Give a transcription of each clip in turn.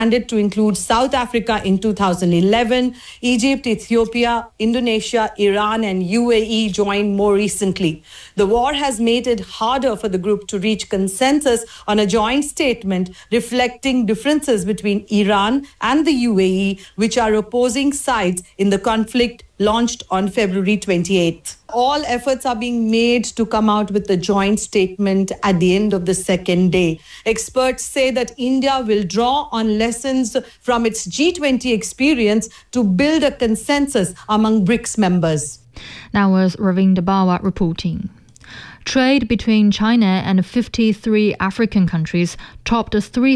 expanded to include South Africa in 2011. Egypt, Ethiopia, Indonesia, Iran, and UAE joined more recently. The war has made it harder for the group to reach consensus on a joint statement reflecting differences between Iran and the UAE, which are opposing sides in the conflict launched on February 28th. All efforts are being made to come out with a joint statement at the end of the second day. Experts say that India will draw on lessons from its G20 experience to build a consensus among BRICS members. That was Ravinder Bawa reporting. Trade between China and 53 African countries topped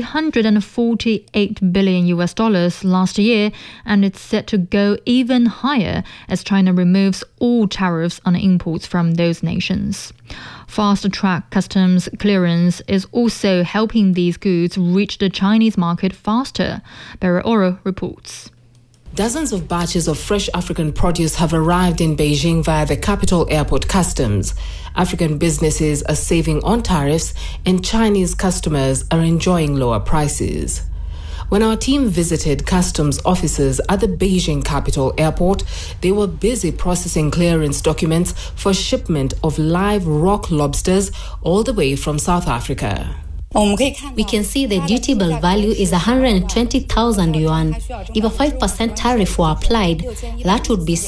$348 billion last year, and it's set to go even higher as China removes all tariffs on imports from those nations. Fast-track customs clearance is also helping these goods reach the Chinese market faster. Barry Oro reports. Dozens of batches of fresh African produce have arrived in Beijing via the capital airport customs. African businesses are saving on tariffs, and Chinese customers are enjoying lower prices. When our team visited customs officers at the Beijing capital airport, they were busy processing clearance documents for shipment of live rock lobsters all the way from South Africa. We can see the dutiable value is 120,000 yuan. If a 5% tariff were applied, that would be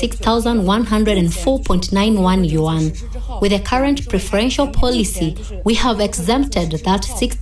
6,104.91 yuan. With the current preferential policy, we have exempted that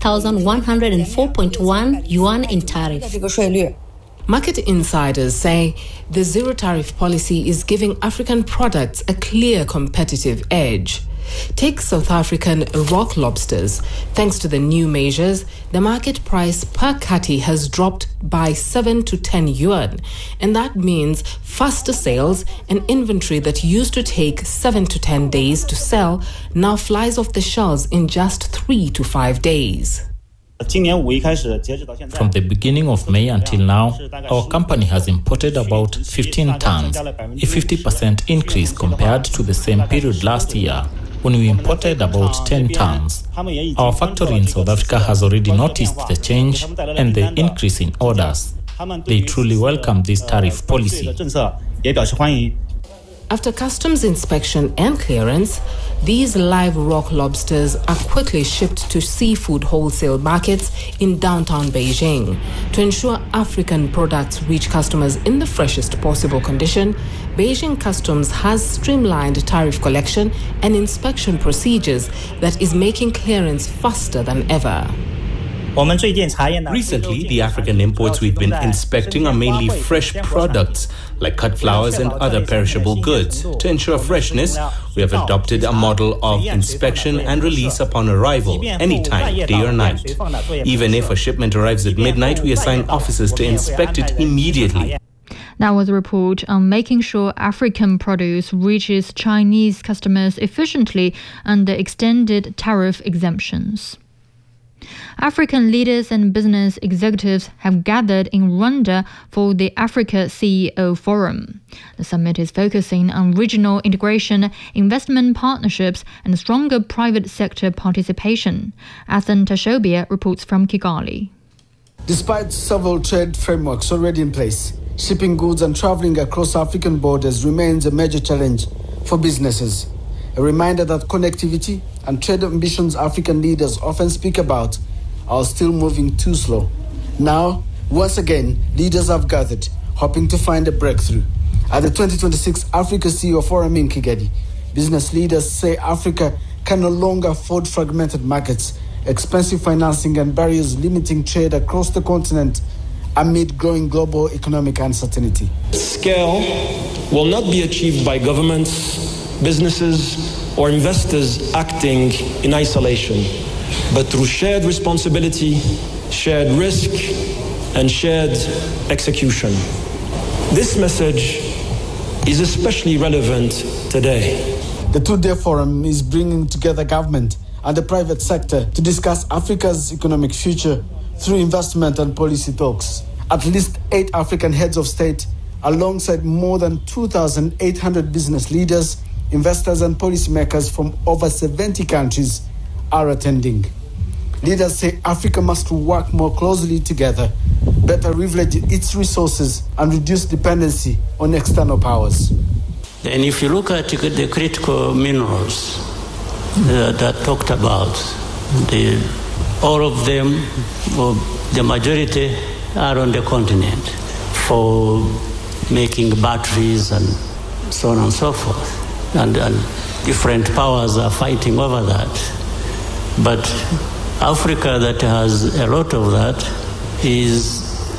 6,104.1 yuan in tariff. Market insiders say the zero tariff policy is giving African products a clear competitive edge. Take South African rock lobsters. Thanks to the new measures, the market price per cutty has dropped by 7 to 10 yuan. And that means faster sales. An inventory that used to take 7 to 10 days to sell now flies off the shelves in just 3 to 5 days. From the beginning of May until now, our company has imported about 15 tons, a 50% increase compared to the same period last year, when we imported about 10 tons. Our factory in South Africa has already noticed the change and the increase in orders. They truly welcome this tariff policy. After customs inspection and clearance, these live rock lobsters are quickly shipped to seafood wholesale markets in downtown Beijing. To ensure African products reach customers in the freshest possible condition, Beijing Customs has streamlined tariff collection and inspection procedures that is making clearance faster than ever. Recently, the African imports we've been inspecting are mainly fresh products like cut flowers and other perishable goods. To ensure freshness, we have adopted a model of inspection and release upon arrival, anytime, day or night. Even if a shipment arrives at midnight, we assign officers to inspect it immediately. That was a report on making sure African produce reaches Chinese customers efficiently under extended tariff exemptions. African leaders and business executives have gathered in Rwanda for the Africa CEO Forum. The summit is focusing on regional integration, investment partnerships, and stronger private sector participation. Athan Tashobia reports from Kigali. Despite several trade frameworks already in place, shipping goods and traveling across African borders remains a major challenge for businesses. A reminder that connectivity and trade ambitions African leaders often speak about are still moving too slow. Now, once again, leaders have gathered, hoping to find a breakthrough. At the 2026 Africa CEO Forum in Kigali, business leaders say Africa can no longer afford fragmented markets, expensive financing, and barriers limiting trade across the continent amid growing global economic uncertainty. Scale will not be achieved by governments, businesses, or investors acting in isolation, but through shared responsibility, shared risk, and shared execution. This message is especially relevant today. The two-day forum is bringing together government and the private sector to discuss Africa's economic future through investment and policy talks. At least 8 African heads of state, alongside more than 2,800 business leaders, investors and policymakers from over 70 countries are attending. Leaders say Africa must work more closely together better leverage its resources and reduce dependency on external powers. And if you look at the critical minerals that talked about, all of them, or the majority, are on the continent for making batteries and so on and so forth. And different powers are fighting over that. But Africa, that has a lot of that, is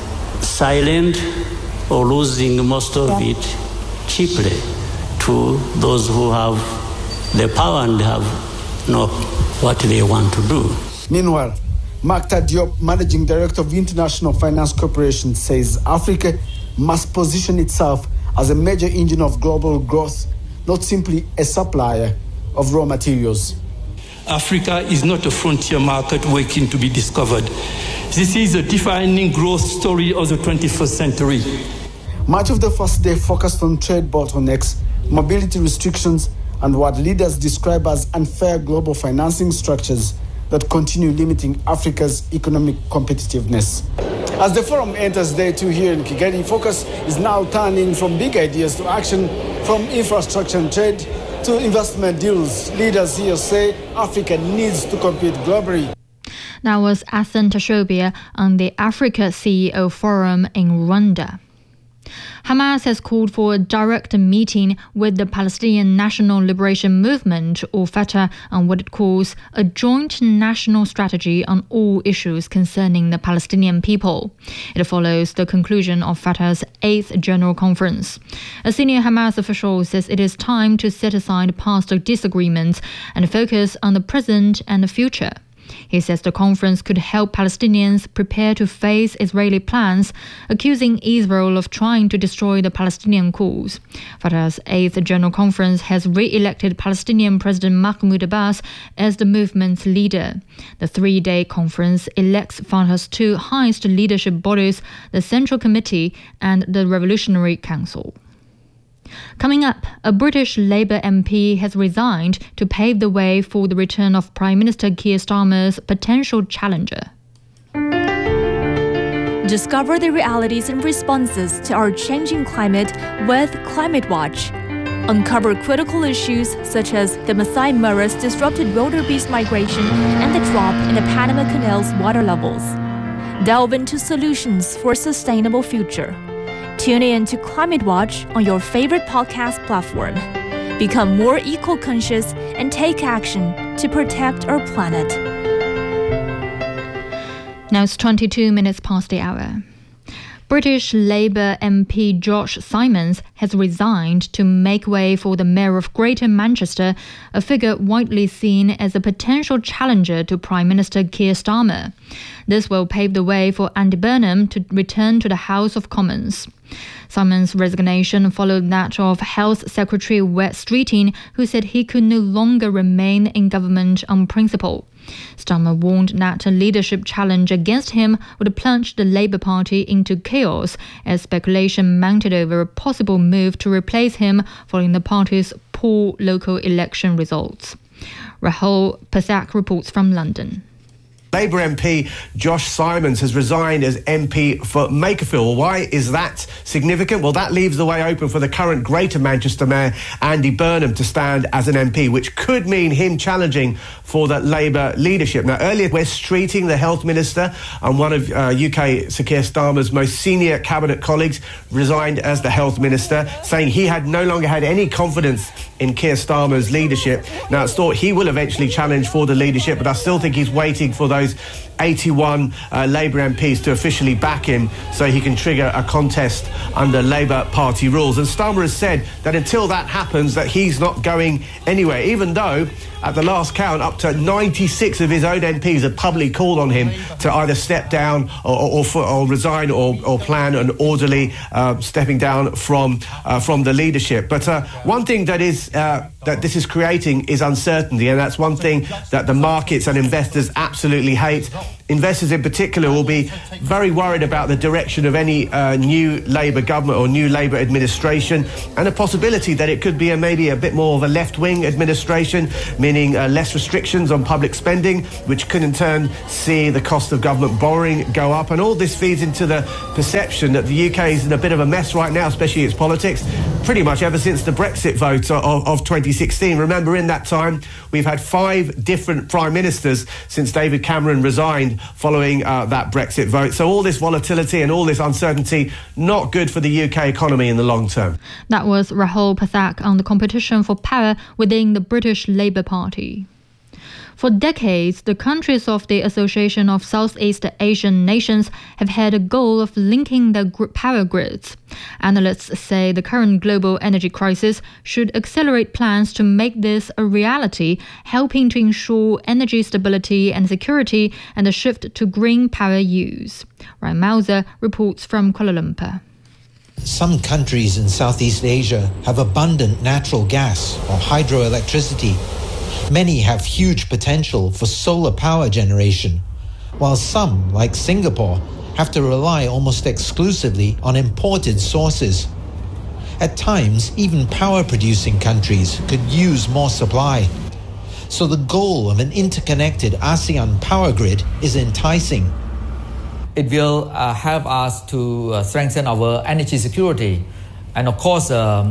silent or losing most of it cheaply to those who have the power and know what they want to do. Meanwhile, Makta Diop, Managing Director of International Finance Corporation, says Africa must position itself as a major engine of global growth, not simply a supplier of raw materials. Africa is not a frontier market waiting to be discovered. This is a defining growth story of the 21st century. Much of the first day focused on trade bottlenecks, mobility restrictions, and what leaders describe as unfair global financing structures that continue limiting Africa's economic competitiveness. As the forum enters day 2 here in Kigali, focus is now turning from big ideas to action, from infrastructure and trade to investment deals. Leaders here say Africa needs to compete globally. That was Athan Tashobia on the Africa CEO Forum in Rwanda. Hamas has called for a direct meeting with the Palestinian National Liberation Movement, or Fatah, on what it calls a joint national strategy on all issues concerning the Palestinian people. It follows the conclusion of Fatah's 8th General Conference. A senior Hamas official says it is time to set aside past disagreements and focus on the present and the future. He says the conference could help Palestinians prepare to face Israeli plans, accusing Israel of trying to destroy the Palestinian cause. Fatah's 8th General Conference has re-elected Palestinian President Mahmoud Abbas as the movement's leader. The 3-day conference elects Fatah's 2 highest leadership bodies, the Central Committee and the Revolutionary Council. Coming up, a British Labour MP has resigned to pave the way for the return of Prime Minister Keir Starmer's potential challenger. Discover the realities and responses to our changing climate with Climate Watch. Uncover critical issues such as the Masai Mara's disrupted wildebeest migration and the drop in the Panama Canal's water levels. Delve into solutions for a sustainable future. Tune in to Climate Watch on your favorite podcast platform. Become more eco-conscious and take action to protect our planet. Now it's 22 minutes past the hour. British Labour MP Josh Simons has resigned to make way for the Mayor of Greater Manchester, a figure widely seen as a potential challenger to Prime Minister Keir Starmer. This will pave the way for Andy Burnham to return to the House of Commons. Simons' resignation followed that of Health Secretary Wes Streeting, who said he could no longer remain in government on principle. Starmer warned that a leadership challenge against him would plunge the Labour Party into chaos as speculation mounted over a possible move to replace him following the party's poor local election results. Rahul Pathak reports from London. Labour MP Josh Simons has resigned as MP for Makerfield. Why is that significant? Well, that leaves the way open for the current Greater Manchester Mayor Andy Burnham to stand as an MP, which could mean him challenging for the Labour leadership. Now, earlier, Wes Streeting, the Health Minister and one of UK Sir Keir Starmer's most senior cabinet colleagues, resigned as the Health Minister, saying he had no longer had any confidence in Keir Starmer's leadership. Now, it's thought he will eventually challenge for the leadership, but I still think he's waiting for those 81 Labour MPs to officially back him so he can trigger a contest under Labour Party rules. And Starmer has said that until that happens, that he's not going anywhere, even though at the last count, up to 96 of his own MPs have publicly called on him to either step down or resign or plan an orderly stepping down from the leadership. But one thing that is that this is creating is uncertainty, and that's one thing that the markets and investors absolutely hate. investors in particular will be very worried about the direction of any new Labour government or new Labour administration, and a possibility that it could be maybe a bit more of a left-wing administration, meaning less restrictions on public spending, which could in turn see the cost of government borrowing go up. And all this feeds into the perception that the UK is in a bit of a mess right now, especially its politics, pretty much ever since the Brexit vote of 2016. Remember, in that time, we've had 5 different prime ministers since David Cameron resigned following that Brexit vote. So all this volatility and all this uncertainty, not good for the UK economy in the long term. That was Rahul Pathak on the competition for power within the British Labour Party. For decades, the countries of the Association of Southeast Asian Nations have had a goal of linking their power grids. Analysts say the current global energy crisis should accelerate plans to make this a reality, helping to ensure energy stability and security and a shift to green power use. Ryan Mauser reports from Kuala Lumpur. Some countries in Southeast Asia have abundant natural gas or hydroelectricity. Many have huge potential for solar power generation, while some, like Singapore, have to rely almost exclusively on imported sources. At times, even power-producing countries could use more supply. So the goal of an interconnected ASEAN power grid is enticing. It will help us to strengthen our energy security. And of course,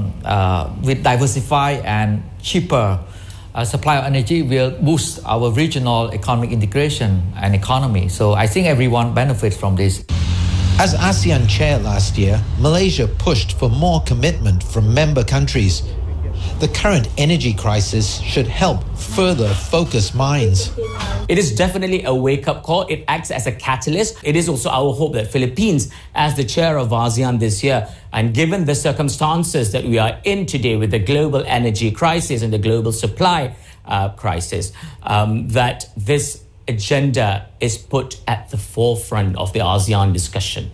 with diversified and cheaper supply of energy will boost our regional economic integration and economy. So I think everyone benefits from this. As ASEAN chair last year, Malaysia pushed for more commitment from member countries. The current energy crisis should help further focus minds. It is definitely a wake-up call. It acts as a catalyst. It is also our hope that Philippines, as the chair of ASEAN this year, and given the circumstances that we are in today with the global energy crisis and the global supply crisis, that this agenda is put at the forefront of the ASEAN discussion.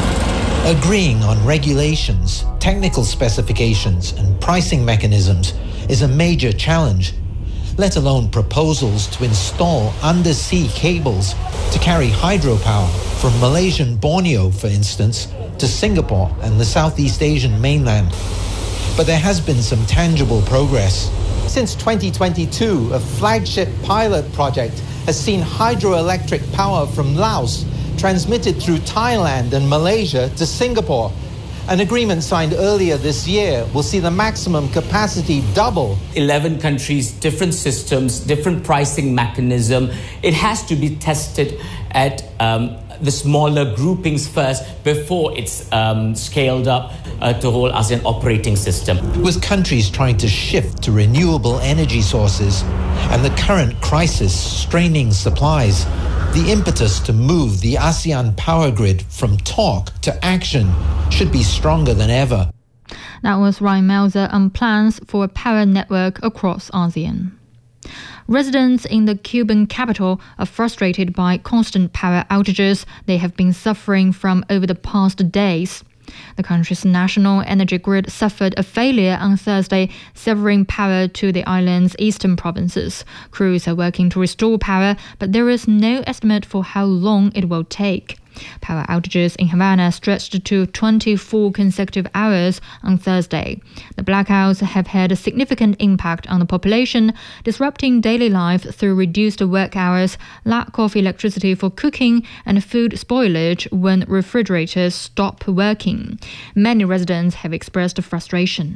Agreeing on regulations, technical specifications and pricing mechanisms is a major challenge, let alone proposals to install undersea cables to carry hydropower from Malaysian Borneo, for instance, to Singapore and the Southeast Asian mainland. But there has been some tangible progress. Since 2022, a flagship pilot project has seen hydroelectric power from Laos transmitted through Thailand and Malaysia to Singapore. An agreement signed earlier this year will see the maximum capacity double. 11 countries, different systems, different pricing mechanism. It has to be tested at the smaller groupings first before it's scaled up to whole ASEAN operating system. With countries trying to shift to renewable energy sources and the current crisis straining supplies, the impetus to move the ASEAN power grid from talk to action should be stronger than ever. That was Ryan Mauser on plans for a power network across ASEAN. Residents in the Cuban capital are frustrated by constant power outages they have been suffering from over the past days. The country's national energy grid suffered a failure on Thursday, severing power to the island's eastern provinces. Crews are working to restore power, but there is no estimate for how long it will take. Power outages in Havana stretched to 24 consecutive hours on Thursday. The blackouts have had a significant impact on the population, disrupting daily life through reduced work hours, lack of electricity for cooking, and food spoilage when refrigerators stop working. Many residents have expressed frustration.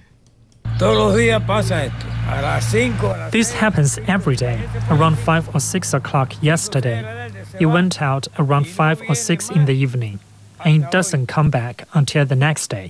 This happens every day, around 5 or 6 o'clock yesterday. It went out around 5 or 6 in the evening, and it doesn't come back until the next day.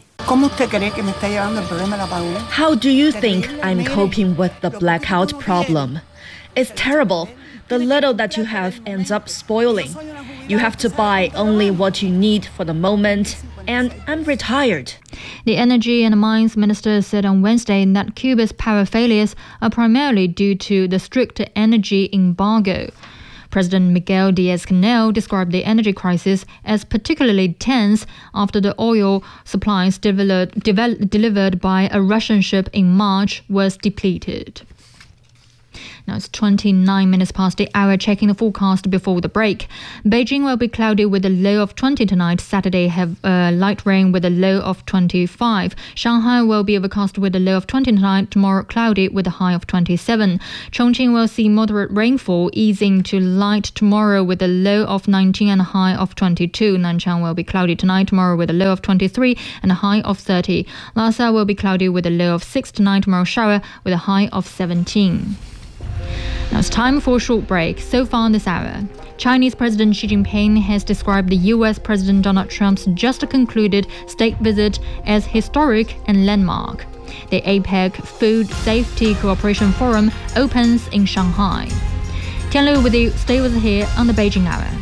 How do you think I'm coping with the blackout problem? It's terrible. The little that you have ends up spoiling. You have to buy only what you need for the moment, and I'm retired. The Energy and Mines Minister said on Wednesday that Cuba's power failures are primarily due to the strict energy embargo. President Miguel Diaz-Canel described the energy crisis as particularly tense after the oil supplies delivered by a Russian ship in March was depleted. Now it's 29 minutes past the hour, checking the forecast before the break. Beijing will be cloudy with a low of 20 tonight. Saturday have light rain with a low of 25. Shanghai will be overcast with a low of 20 tonight. Tomorrow cloudy with a high of 27. Chongqing will see moderate rainfall, easing to light tomorrow with a low of 19 and a high of 22. Nanchang will be cloudy tonight, tomorrow with a low of 23 and a high of 30. Lhasa will be cloudy with a low of 6 tonight, tomorrow shower with a high of 17. Now it's time for a short break. So far this hour, Chinese President Xi Jinping has described the US President Donald Trump's just concluded state visit as historic and landmark. The APEC Food Safety Cooperation Forum opens in Shanghai. Tian Lu with you. Stay with us here on the Beijing Hour.